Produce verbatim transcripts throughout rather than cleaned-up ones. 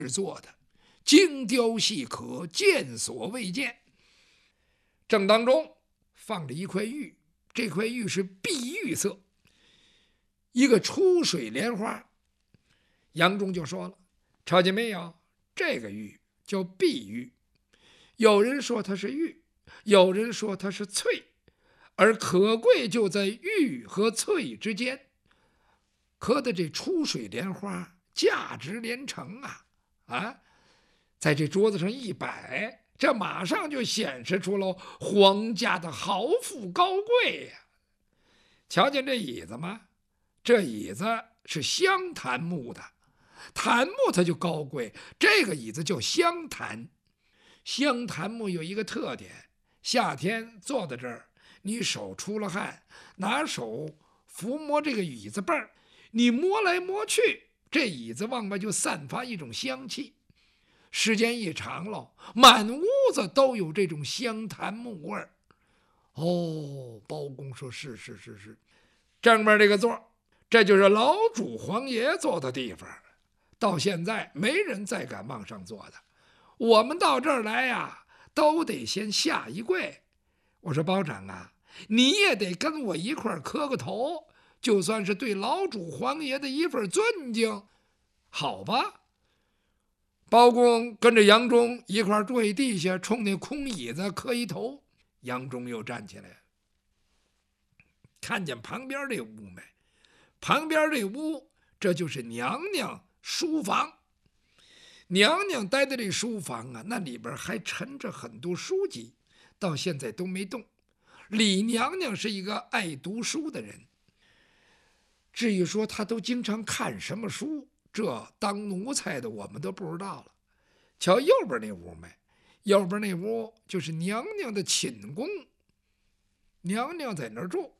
做的，精雕细刻，见所未见。正当中放着一块玉，这块玉是碧玉色，一个出水莲花。杨忠就说了：“瞧见没有？这个玉叫碧玉，有人说它是玉，有人说它是翠，而可贵就在玉和翠之间。刻的这出水莲花，价值连城啊！啊，在这桌子上一摆，这马上就显示出了皇家的豪富高贵呀、啊！瞧见这椅子吗？这椅子是香檀木的，檀木它就高贵，这个椅子叫香檀。香檀木有一个特点，夏天坐在这儿，你手出了汗，拿手抚摸这个椅子背儿，你摸来摸去，这椅子往外就散发一种香气。时间一长了，满屋子都有这种香檀木味儿。哦，包公说：“是是是是，正面这个座，这就是老主皇爷坐的地方。到现在没人再敢往上坐的。我们到这儿来呀，都得先下一跪。我说包拯啊，你也得跟我一块磕个头，就算是对老主皇爷的一份尊敬，好吧？”包公跟着杨忠一块跪地下，冲那空椅子磕一头。杨忠又站起来，看见旁边这屋没？旁边这屋，这就是娘娘书房。娘娘待的这书房啊，那里边还陈着很多书籍，到现在都没动。李娘娘是一个爱读书的人，至于说她都经常看什么书，这当奴才的我们都不知道了。瞧右边那屋没？右边那屋就是娘娘的寝宫，娘娘在那儿住。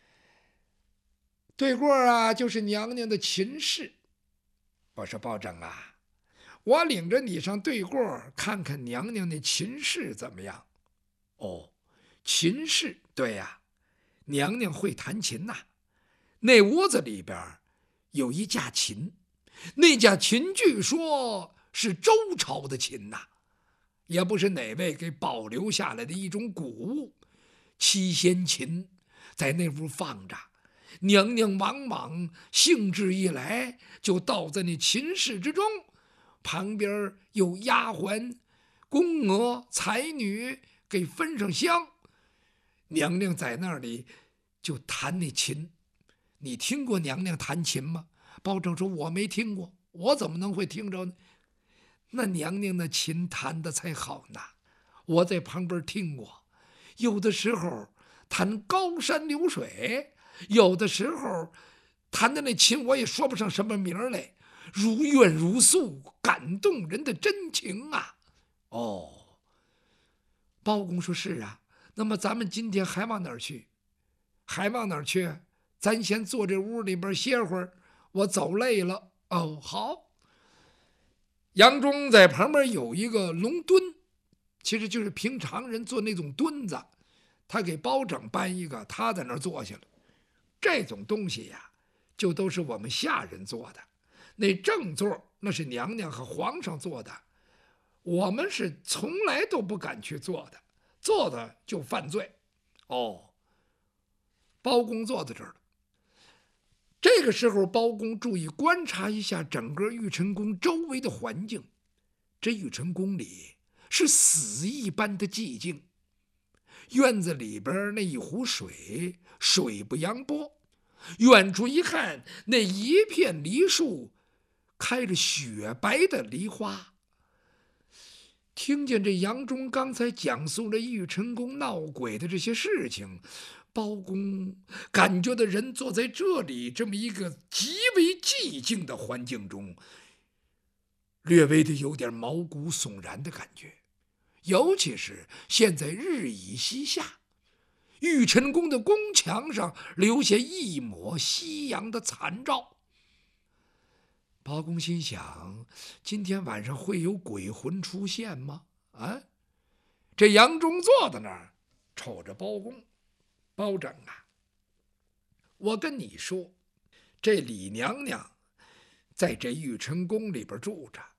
对过啊，就是娘娘的寝室。我说包拯啊，我领着你上对过看看娘娘那寝室怎么样？哦，琴室，对呀、啊，娘娘会弹琴呐、啊。那屋子里边有一架琴，那架琴据说是周朝的琴呐、啊，也不是哪位给保留下来的一种古物。七仙琴在那屋放着，娘娘往往兴致一来，就倒在那琴室之中，旁边有丫鬟、宫娥、才女给分上香，娘娘在那里就弹那琴。你听过娘娘弹琴吗？包拯说：“我没听过，我怎么能会听着呢？那娘娘的琴弹得才好呢，我在旁边听过。有的时候弹高山流水，有的时候弹的那琴我也说不上什么名来，如怨如诉，感动人的真情啊。”哦，包公说：“是啊，那么咱们今天还往哪儿去？还往哪儿去？咱先坐这屋里边歇会儿，我走累了。”哦，好。杨忠在旁边有一个龙墩，其实就是平常人坐那种墩子，他给包拯搬一个，他在那儿坐下了。这种东西呀，就都是我们下人坐的。那正座那是娘娘和皇上坐的，我们是从来都不敢去坐的，坐的就犯罪。哦，包公坐在这儿了。这个时候，包公注意观察一下整个玉成宫周围的环境。这玉成宫里是死一般的寂静，院子里边那一壶水，水不扬波。远处一看，那一片梨树开着雪白的梨花。听见这杨忠刚才讲述了玉成宫闹鬼的这些事情，包公感觉的人坐在这里这么一个极为寂静的环境中，略微的有点毛骨悚然的感觉。尤其是现在日已西下，玉成宫的宫墙上留下一抹夕阳的残照。包公心想，今天晚上会有鬼魂出现吗？啊！这杨忠坐在那儿瞅着包公。包拯啊，我跟你说，这李娘娘在这玉成宫里边住着，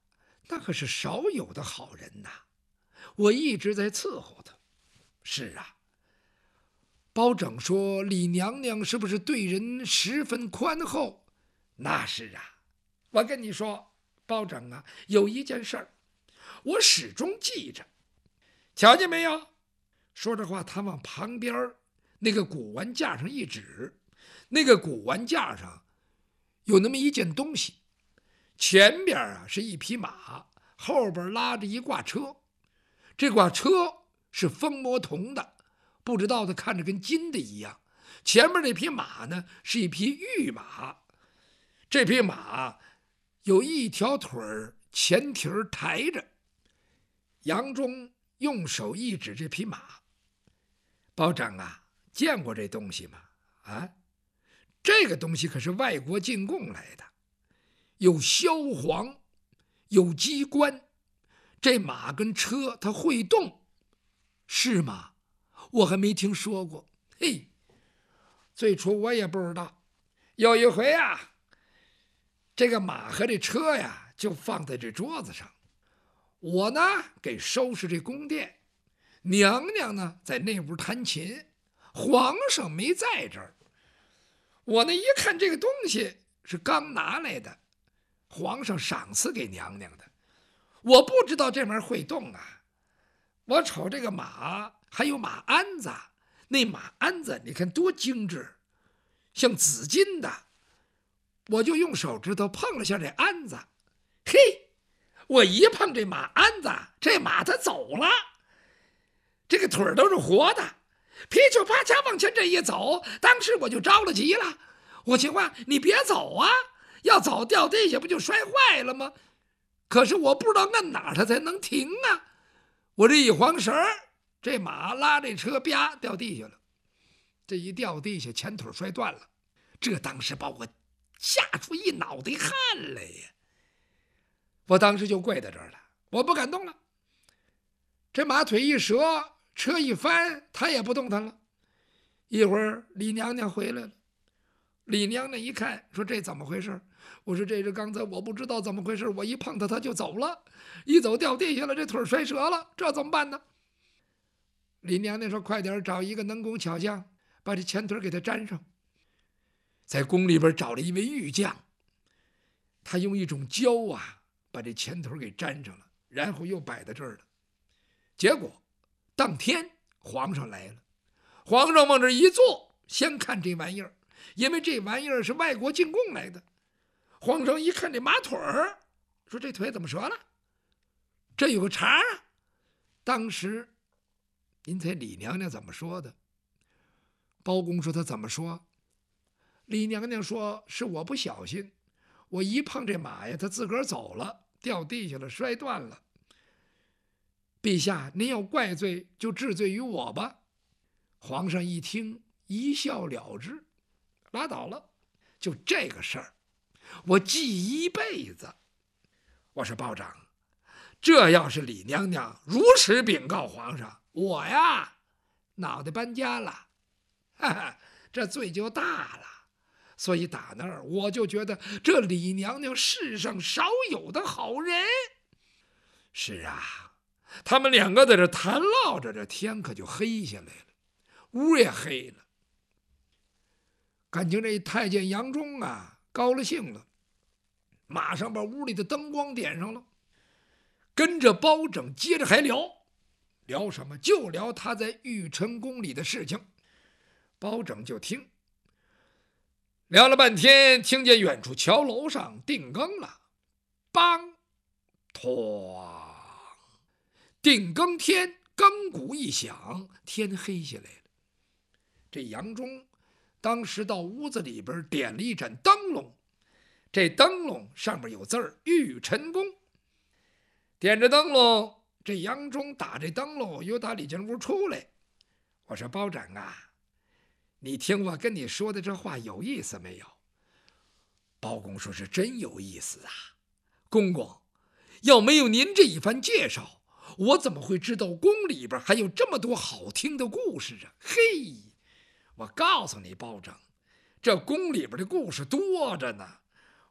那可是少有的好人呐，我一直在伺候他。是啊，包拯说李娘娘是不是对人十分宽厚？那是啊，我跟你说，包拯啊，有一件事儿我始终记着，瞧见没有？说着话，他往旁边那个古玩架上一指，那个古玩架上有那么一件东西，前边啊是一匹马，后边拉着一挂车，这挂车是风魔铜的，不知道的看着跟金的一样。前面那匹马呢是一匹玉马，这匹马有一条腿前蹄抬着。杨忠用手一指这匹马，包拯啊，见过这东西吗？啊，这个东西可是外国进贡来的，有萧黄，有机关，这马跟车它会动，是吗？我还没听说过。嘿，最初我也不知道。有一回啊，这个马和这车呀就放在这桌子上，我呢给收拾这宫殿，娘娘呢在那屋弹琴，皇上没在这儿。我呢一看这个东西是刚拿来的，皇上赏赐给娘娘的，我不知道这玩意儿会动啊。我瞅这个马还有马鞍子，那马鞍子你看多精致，像紫金的，我就用手指头碰了下这鞍子，嘿，我一碰这马鞍子，这马它走了，这个腿都是活的，噼里啪嚓往前这一走，当时我就着了急了，我心话你别走啊，要走掉地下不就摔坏了吗？可是我不知道按哪它才能停啊，我这一晃神儿，这马拉这车啪掉地下了，这一掉地下前腿摔断了，这当时把我吓出一脑袋汗来呀！我当时就跪在这儿了，我不敢动了。这马腿一折，车一翻，他也不动弹了。一会儿李娘娘回来了，李娘娘一看说这怎么回事？我说这是刚才我不知道怎么回事，我一碰他他就走了，一走掉地下了，这腿摔折了，这怎么办呢？李娘娘说快点找一个能工巧匠，把这前腿给他粘上。在宫里边找了一位玉匠，他用一种胶啊把这前腿给粘上了，然后又摆在这儿了。结果当天皇上来了，皇上往这一坐，先看这玩意儿，因为这玩意儿是外国进贡来的。皇上一看这马腿儿，说这腿怎么折了？这有个茬啊！当时您猜李娘娘怎么说的？包公说他怎么说？李娘娘说是我不小心，我一碰这马呀，他自个儿走了，掉地下了，摔断了。陛下您要怪罪就治罪于我吧。皇上一听一笑了之，拉倒了，就这个事儿我记一辈子。我说包拯，这要是李娘娘如实禀告皇上，我呀脑袋搬家了，哈哈，这罪就大了。所以打那儿我就觉得这李娘娘世上少有的好人。是啊，他们两个在这谈唠着，这天可就黑下来了，屋也黑了。感情这太监杨忠啊高了兴了，马上把屋里的灯光点上了，跟着包拯接着还聊。聊什么？就聊他在玉成宫里的事情。包拯就听，聊了半天，听见远处桥楼上定更了，梆哐，定更天，更鼓一响，天黑下来了。这杨忠当时到屋子里边点了一盏灯笼，这灯笼上面有字儿玉成宫。点着灯笼，这杨忠打这灯笼又打里间屋出来。我说包拯啊，你听我跟你说的这话有意思没有？包公说是真有意思啊，公公，要没有您这一番介绍，我怎么会知道宫里边还有这么多好听的故事啊？嘿，我告诉你包拯，这宫里边的故事多着呢，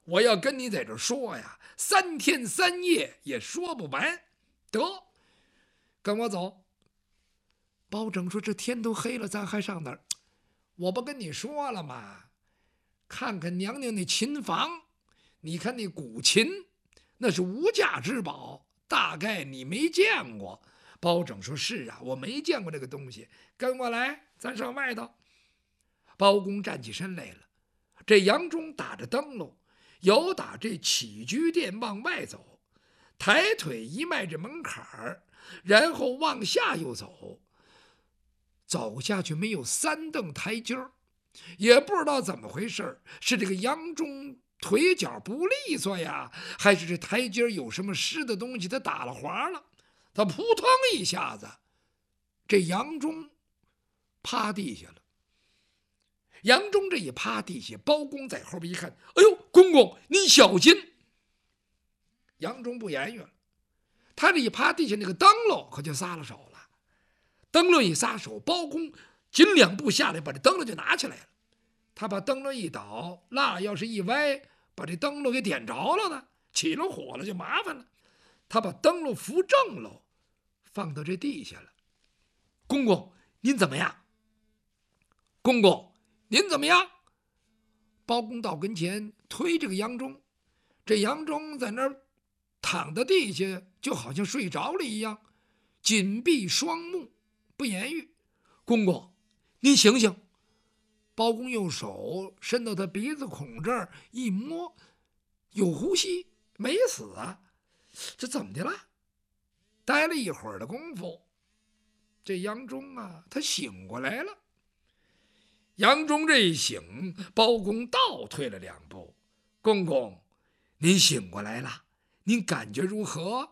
我要跟你在这说呀，三天三夜也说不完。得，跟我走。包拯说：“这天都黑了，咱还上哪儿？我不跟你说了吗？看看娘娘那琴房，你看那古琴，那是无价之宝，大概你没见过。”包拯说：“是啊，我没见过这个东西。跟我来，咱上外头。”包公站起身来了。这杨忠打着灯笼，由打这起居殿往外走，抬腿一迈这门槛儿，然后往下又走。走下去没有三蹬台阶儿，也不知道怎么回事，是这个杨忠腿脚不利索呀，还是这台阶有什么湿的东西他打了滑了？他扑腾一下子，这杨忠趴地下了。杨忠这一趴地下，包公在后边一看，哎呦，公公您小心！杨忠不言语了，他这一趴地下，那个灯笼可就撒了手了。灯笼一撒手，包公紧两步下来，把这灯笼就拿起来了。他把灯笼一倒，蜡要是一歪，把这灯笼给点着了呢，起了火了就麻烦了。他把灯笼扶正喽，放到这地下了。公公您怎么样？公公您怎么样？包公到跟前推这个杨忠，这杨忠在那儿躺在地下，就好像睡着了一样，紧闭双目不言语。公公您醒醒！包公用手伸到他鼻子孔这儿一摸，有呼吸，没死啊！这怎么的了？待了一会儿的功夫，这杨忠啊，他醒过来了。杨忠这一醒，包公倒退了两步。公公，您醒过来了，您感觉如何？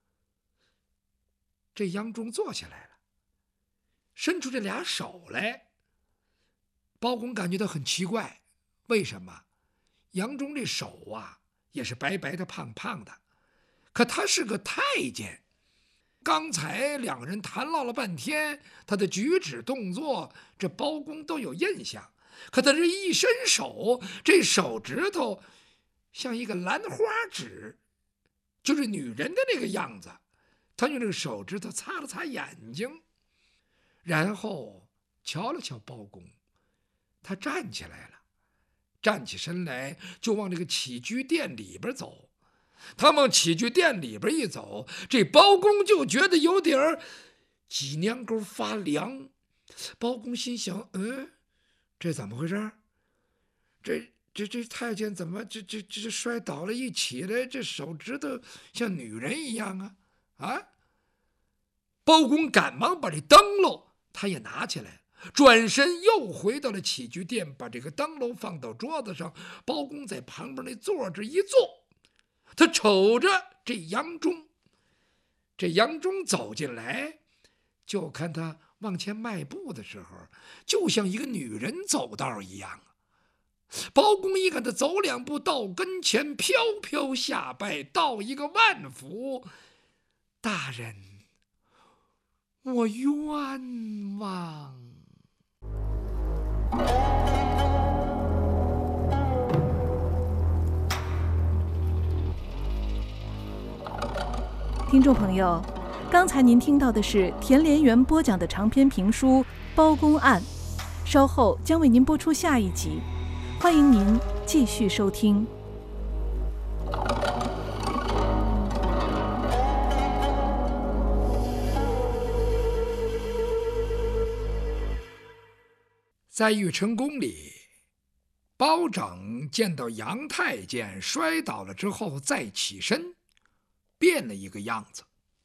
这杨忠坐起来了，伸出这俩手来。包公感觉到很奇怪，为什么？杨忠这手啊，也是白白的、胖胖的，可他是个太监。刚才两个人谈唠了半天，他的举止动作，这包公都有印象。可他这一伸手，这手指头像一个兰花指，就是女人的那个样子。他用这个手指头擦了擦眼睛，然后瞧了瞧包公，他站起来了，站起身来就往这个起居殿里边走。他往起居殿里边一走，这包公就觉得有点脊梁沟发凉。包公心想：嗯，这怎么回事？这这这太监怎么这这这摔倒了？一起来，这手指头像女人一样啊！啊！包公赶忙把这灯笼他也拿起来，转身又回到了起居殿，把这个灯笼放到桌子上。包公在旁边那座着一坐，他瞅着这杨忠。这杨忠走进来，就看他往前迈步的时候，就像一个女人走道一样。包公一看他走两步到跟前，飘飘下拜，道一个万福。大人，我冤枉。 听众朋友，刚才您听到的是田连元播讲的长篇评书《包公案》，稍后将为您播出下一集，欢迎您继续收听。 在玉成宫里，包拯见到杨太监摔倒了之后再起身，变了一个样子。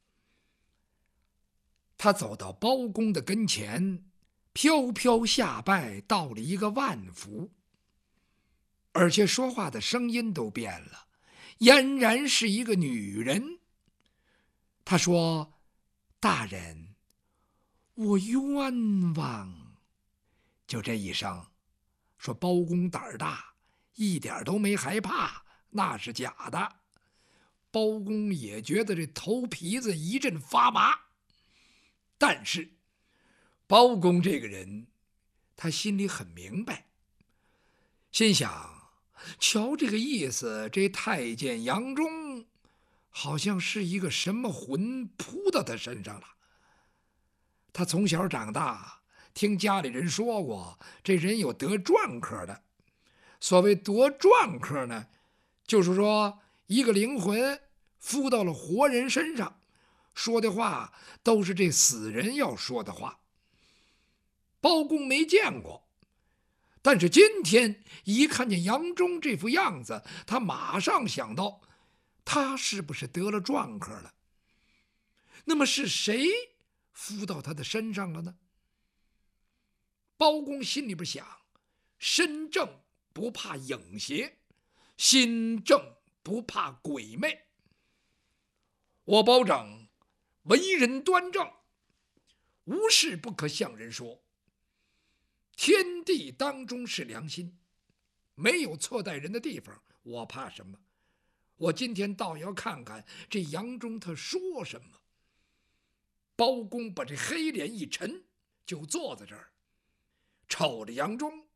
他走到包公的跟前，飘飘下拜，道了一个万福，而且说话的声音都变了，俨然是一个女人。他说：“大人，我冤枉。”就这一声，说包公胆儿大，一点都没害怕，那是假的。包公也觉得这头皮子一阵发麻，但是包公这个人，他心里很明白，心想瞧这个意思，这太监杨忠好像是一个什么魂扑到他身上了。他从小长大，听家里人说过，这人有得篆刻的。所谓得篆刻呢，就是说一个灵魂附到了活人身上，说的话都是这死人要说的话。包公没见过，但是今天一看见杨忠这副样子，他马上想到，他是不是得了篆刻了？那么是谁附到他的身上了呢？包公心里边想，身正不怕影邪，心正不怕鬼魅。我包拯为人端正，无事不可向人说。天地当中是良心，没有错待人的地方，我怕什么？我今天倒要看看这杨忠他说什么。包公把这黑脸一沉，就坐在这儿，瞅着杨忠。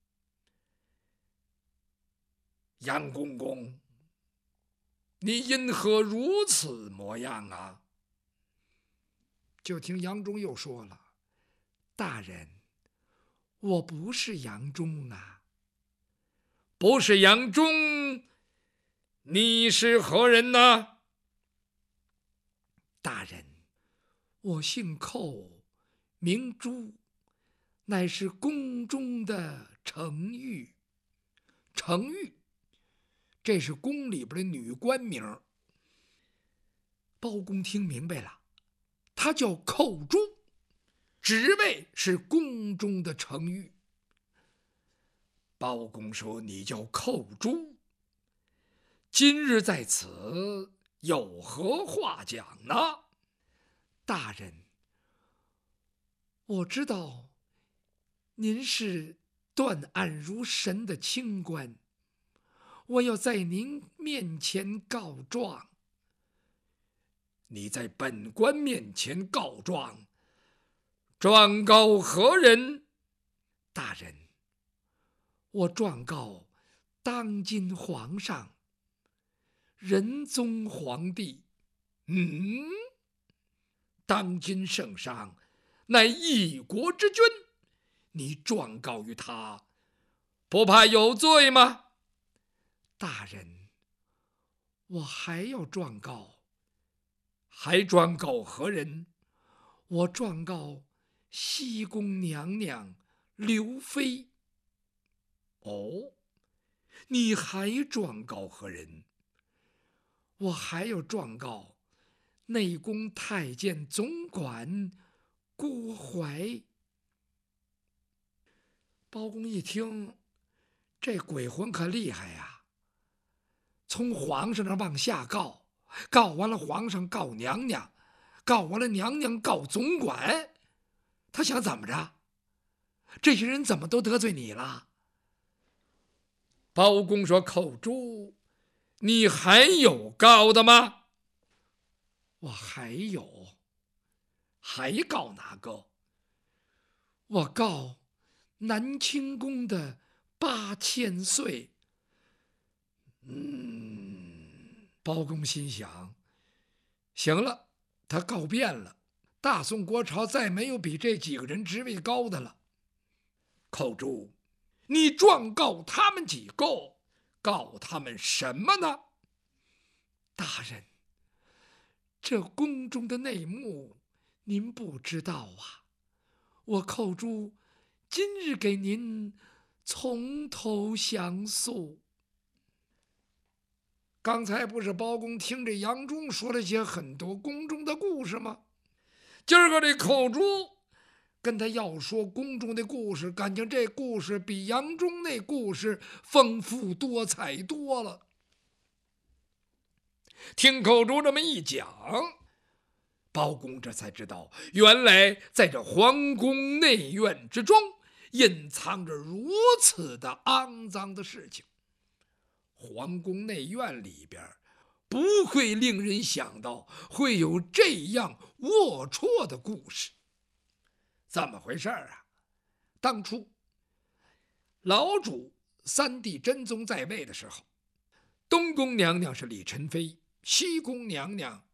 杨公公，你因何如此模样啊？就听杨忠又说了：大人，我不是杨忠啊。不是杨忠，你是何人呢？大人，我姓寇，名朱，乃是宫中的程玉。程玉，这是宫里边的女官名。包公听明白了，他叫寇朱，职位是宫中的程玉。包公说：你叫寇朱，今日在此有何话讲呢？大人，我知道您是断案如神的清官，我要在您面前告状。你在本官面前告状，状告何人？大人，我状告当今皇上，仁宗皇帝。嗯，当今圣上乃一国之君，你状告于他，不怕有罪吗？大人，我还要状告。还状告何人？我状告西宫娘娘刘妃。哦，你还状告何人？我还要状告内宫太监总管郭槐。包公一听，这鬼魂可厉害呀！从皇上那往下告，告完了皇上告娘娘，告完了娘娘告总管，他想怎么着？这些人怎么都得罪你了？包公说：寇朱，你还有告的吗？我还有。还告哪个？我告南清宫的八千岁。嗯，包公心想，行了，他告遍了，大宋国朝再没有比这几个人职位高的了。寇朱，你状告他们几个？告他们什么呢？大人，这宫中的内幕您不知道啊，我寇朱今日给您从头详诉。刚才不是包公听着杨忠说了些很多宫中的故事吗？今儿个这寇朱跟他要说宫中的故事，感情这故事比杨忠那故事丰富多彩多了。听寇朱这么一讲，包公这才知道，原来在这皇宫内院之中隐藏着如此的肮脏的事情。皇宫内院里边不会令人想到会有这样龌龊的故事。怎么回事啊？当初老主三帝真宗在位的时候，东宫娘娘是李宸妃，西宫娘娘